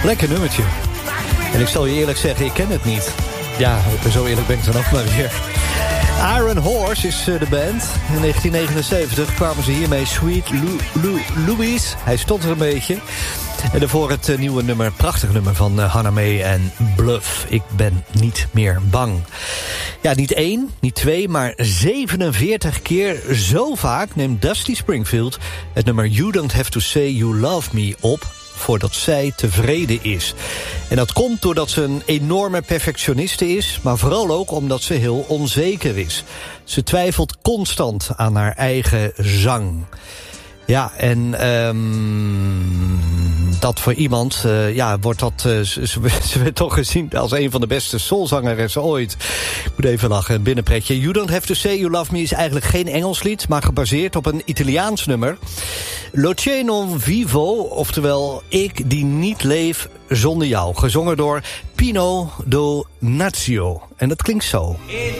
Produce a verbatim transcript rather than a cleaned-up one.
Lekker nummertje. En ik zal je eerlijk zeggen, ik ken het niet. Ja, zo eerlijk ben ik dan ook maar weer. Iron Horse is de band. In negentien negenenzeventig kwamen ze hiermee Sweet Lou, Lou, Louise. Hij stond er een beetje. En daarvoor het nieuwe nummer, prachtig nummer van Hannah Mae en Bluff. Ik ben niet meer bang. Ja, niet één, niet twee, maar zevenenveertig keer zo vaak neemt Dusty Springfield het nummer You Don't Have To Say You Love Me op, voordat zij tevreden is. En dat komt doordat ze een enorme perfectioniste is, maar vooral ook omdat ze heel onzeker is. Ze twijfelt constant aan haar eigen zang. Ja, en um, dat voor iemand, uh, ja, wordt dat, uh, ze, ze werd toch gezien als een van de beste soulzangeressen ooit. Ik moet even lachen, een binnenpretje. You Don't Have To Say You Love Me is eigenlijk geen Engels lied, maar gebaseerd op een Italiaans nummer. Lo che non vivo, oftewel Ik die niet leef zonder jou. Gezongen door Pino Donaggio. En dat klinkt zo. E